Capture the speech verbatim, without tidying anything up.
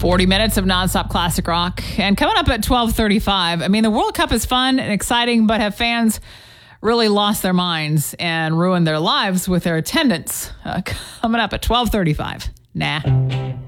forty minutes of nonstop classic rock. And coming up at twelve thirty-five, I mean, the World Cup is fun and exciting, but have fans really lost their minds and ruined their lives with their attendance? Uh, coming up at twelve thirty-five. Nah.